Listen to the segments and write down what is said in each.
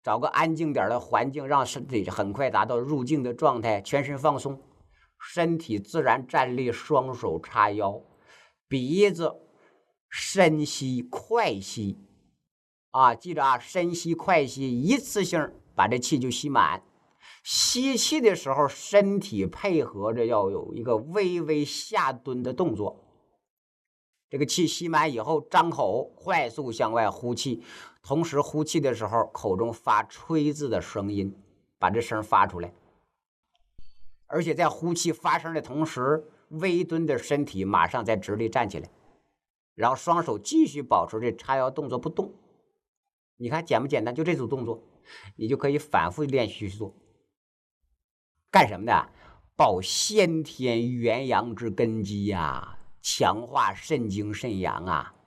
找个安静点的环境，让身体很快达到入静的状态，全身放松，身体自然站立，双手叉腰，鼻子深吸快吸啊，记着啊，深吸快吸，一次性把这气就吸满。吸气的时候，身体配合着要有一个微微下蹲的动作。这个气吸满以后，张口快速向外呼气，同时呼气的时候，口中发吹字的声音，把这声发出来。而且在呼气发声的同时，微蹲的身体马上再直立站起来，然后双手继续保持这叉腰动作不动。你看简不简单？就这组动作，你就可以反复练习去做。干什么的？保先天元阳之根基呀，强化肾精肾阳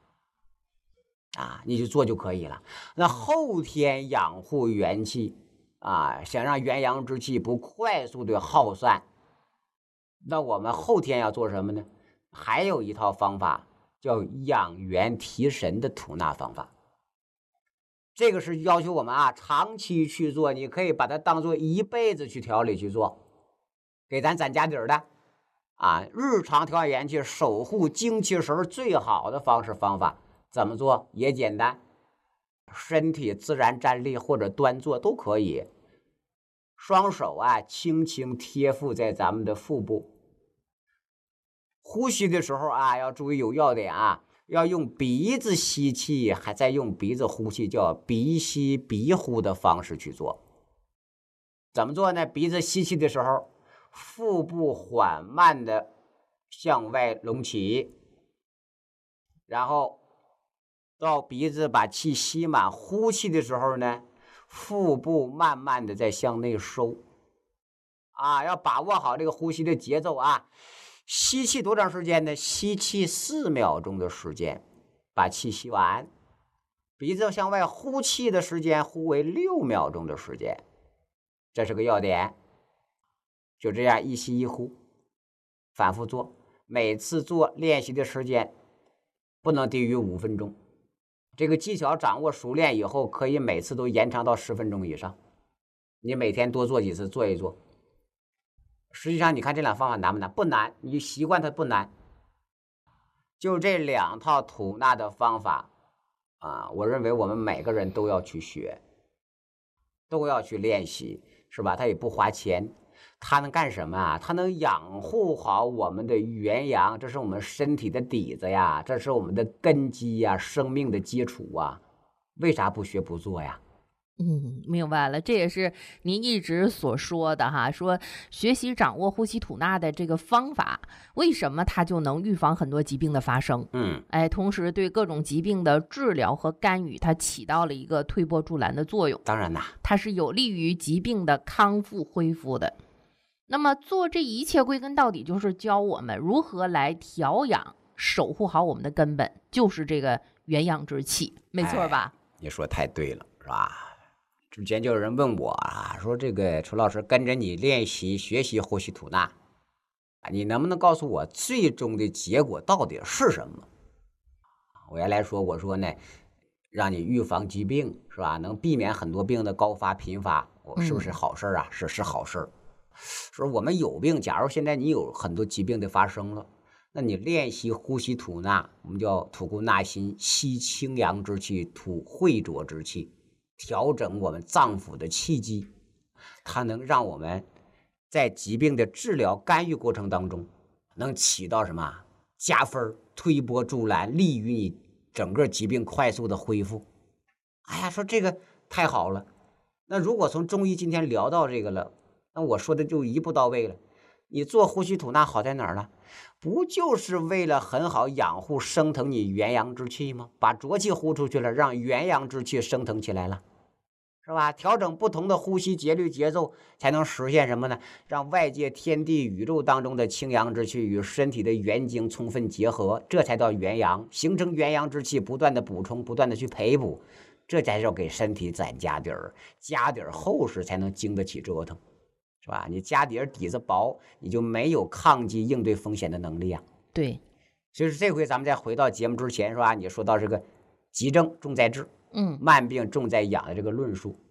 啊，你就做就可以了。那后天养护元气啊，想让元阳之气不快速的耗散，那我们后天要做什么呢？还有一套方法叫养元提神的吐纳方法。这个是要求我们长期去做，你可以把它当做一辈子去调理去做，给咱攒家底儿的日常调养元气、守护精气神最好的方法怎么做也简单，身体自然站立或者端坐都可以，双手轻轻贴附在咱们的腹部，呼吸的时候要注意有要点要用鼻子吸气，还在用鼻子呼气，叫鼻吸鼻呼的方式去做。怎么做呢？鼻子吸气的时候，腹部缓慢的向外隆起，然后到鼻子把气吸满，呼气的时候呢，腹部慢慢的再向内收要把握好这个呼吸的节奏吸气多长时间呢？吸气4秒钟的时间，把气吸完。鼻子向外呼气的时间，呼为6秒钟的时间，这是个要点。就这样一吸一呼，反复做，每次做练习的时间不能低于5分钟。这个技巧掌握熟练以后，可以每次都延长到10分钟以上。你每天多做几次，做一做。实际上你看这两方法难不难？不难，你习惯它不难。就这2套吐纳的方法我认为我们每个人都要去学，都要去练习，是吧？它也不花钱，它能干什么它能养护好我们的元阳，这是我们身体的底子呀，这是我们的根基呀，生命的基础为啥不学不做呀？ 明白了，这也是您一直所说的说学习掌握呼吸吐纳的这个方法，为什么它就能预防很多疾病的发生？同时对各种疾病的治疗和干预，它起到了一个推波助澜的作用。 当然啦， 它是有利于疾病的康复恢复的。那么做这一切归根到底就是教我们如何来调养，守护好我们的根本，就是这个元阳之气，没错吧？ 你说太对了，是吧？之前就有人问我说这个楚老师跟着你练习学习呼吸吐纳你能不能告诉我最终的结果到底是什么？我原来说我说呢，让你预防疾病，是吧？能避免很多病的高发频发，是不是好事是好事。说我们有病，假如现在你有很多疾病的发生了，那你练习呼吸吐纳，我们叫吐故纳新，吸清阳之气，吐秽浊之气，调整我们脏腑的气机，它能让我们在疾病的治疗干预过程当中能起到什么加分，推波助澜，利于你整个疾病快速的恢复。说这个太好了。那如果从中医今天聊到这个了，那我说的就一步到位了。你做呼吸吐纳好在哪儿呢？不就是为了很好养护升腾你元阳之气吗？把浊气呼出去了，让元阳之气升腾起来了，是吧？调整不同的呼吸节律节奏，才能实现什么呢？让外界天地宇宙当中的清阳之气与身体的元精充分结合，这才叫元阳，形成元阳之气，不断的补充，不断的去培补，这才叫给身体攒家底儿，家底儿厚实才能经得起折腾，是吧？你家底儿底子薄，你就没有抗击应对风险的能力对， 所以这回咱们再回到节目之前，是吧？你说到这个急症重在治，慢病重在养的这个论述，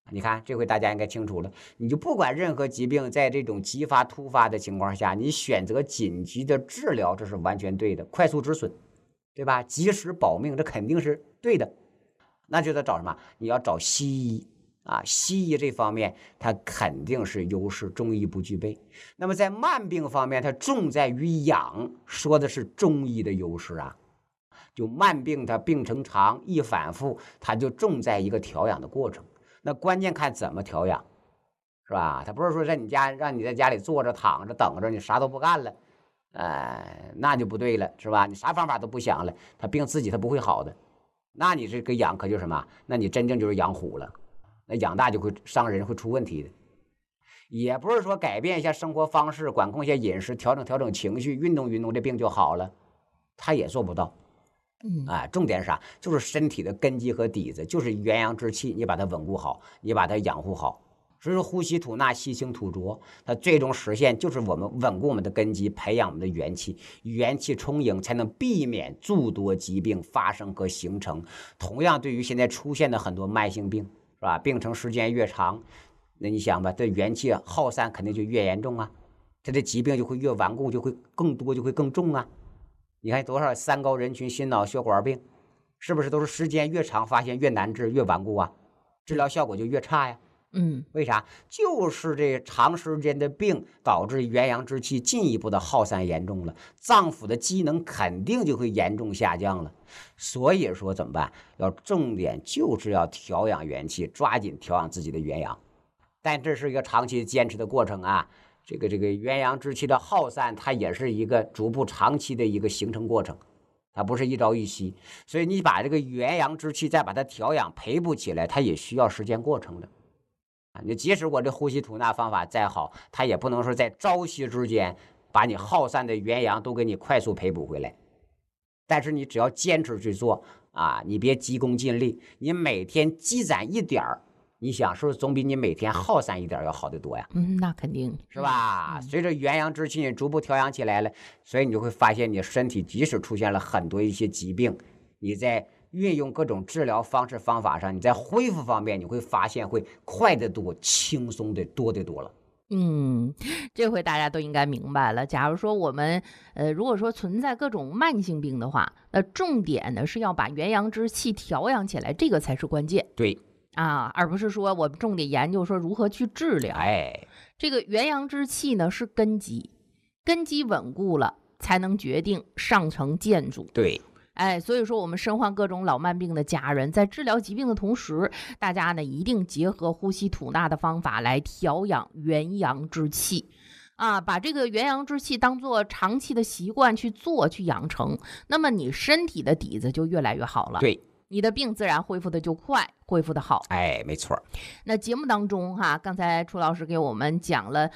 你看这回大家应该清楚了，你就不管任何疾病，在这种急发突发的情况下，你选择紧急的治疗，这是完全对的，快速止损，对吧？及时保命，这肯定是对的。那就得找什么？你要找西医啊，西医这方面它肯定是优势，中医不具备。那么在慢病方面，它重在于养，说的是中医的优势啊。就慢病它病程长，易反复，它就重在一个调养的过程。那关键看怎么调养，是吧？他不是说在你家让你在家里坐着躺着等着，你啥都不干了，那就不对了，是吧？你啥方法都不想了，他病自己他不会好的。那你这个养可就什么？那你真正就是养虎了，那养大就会伤人，会出问题的。也不是说改变一下生活方式，管控一下饮食，调整情绪，运动运动，这病就好了，他也做不到。重点是啥？就是身体的根基和底子，就是元阳之气，你把它稳固好，你把它养护好。所以说，呼吸吐纳，吸清吐浊，它最终实现就是我们稳固我们的根基，培养我们的元气，元气充盈，才能避免诸多疾病发生和形成。同样，对于现在出现的很多慢性病，是吧？病程时间越长，那你想吧，这元气耗散肯定就越严重啊，它的疾病就会越顽固，就会更多，就会更重啊。你看多少三高人群心脑血管病，是不是都是时间越长发现越难治越顽固啊？治疗效果就越差呀。为啥？就是这长时间的病导致元阳之气进一步的耗散严重了，脏腑的机能肯定就会严重下降了。所以说怎么办？要重点就是要调养元气，抓紧调养自己的元阳。但这是一个长期坚持的过程啊。这个元阳之气的耗散，它也是一个逐步长期的一个形成过程，它不是一朝一夕。所以你把这个元阳之气再把它调养培补起来，它也需要时间过程的。你即使我这呼吸吐纳方法再好，它也不能说在朝夕之间把你耗散的元阳都给你快速培补回来。但是你只要坚持去做啊，你别急功近利，你每天积攒一点儿。你想是不是总比你每天耗散一点要好得多呀？ 那肯定是吧？随着元阳之气你逐步调养起来了，所以你就会发现你身体即使出现了很多一些疾病，你在运用各种治疗方式方法上，你在恢复方面你会发现会快得多，轻松的多得多了。 这回大家都应该明白了。假如说我们如果说存在各种慢性病的话，那重点呢是要把元阳之气调养起来，这个才是关键。 对。 而不是说我们重点研究说如何去治疗。这个元阳之气呢是根基，根基稳固了，才能决定上层建筑。 对， 所以说我们身患各种老慢病的家人，在治疗疾病的同时，大家呢一定结合呼吸吐纳的方法来调养元阳之气。把这个元阳之气当做长期的习惯去做去养成，那么你身体的底子就越来越好了。 对。 你的病自然恢复的就快，恢复的好。 没错。 那节目当中刚才楚老师给我们讲了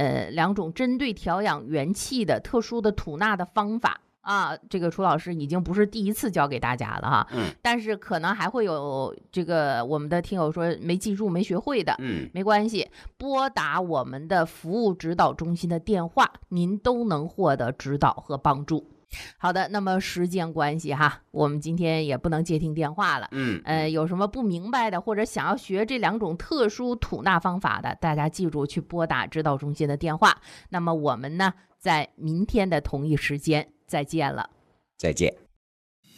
2种针对调养元气的特殊的吐纳的方法这个楚老师已经不是第一次教给大家了但是可能还会有这个我们的听友说没记住没学会的，没关系，拨打我们的服务指导中心的电话，您都能获得指导和帮助。好的，那么时间关系我们今天也不能接听电话了。有什么不明白的，或者想要学这2种特殊吐纳方法的，大家记住去拨打指导中心的电话。那么我们呢，在明天的同一时间再见了。 再见。